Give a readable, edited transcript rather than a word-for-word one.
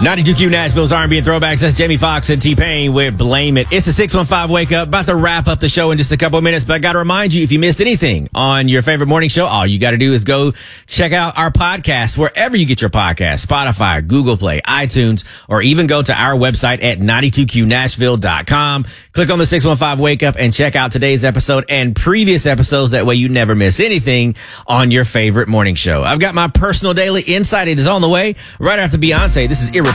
92Q Nashville's R&B and Throwbacks. That's Jamie Foxx and T-Pain with Blame It. It's a 615 Wake Up. About to wrap up the show in just a couple of minutes, but I got to remind you, if you missed anything on your favorite morning show, all you got to do is go check out our podcast wherever you get your podcast, Spotify, Google Play, iTunes, or even go to our website at 92qnashville.com. Click on the 615 Wake Up and check out today's episode and previous episodes. That way you never miss anything on your favorite morning show. I've got my personal daily insight. It is on the way right after Beyonce. This is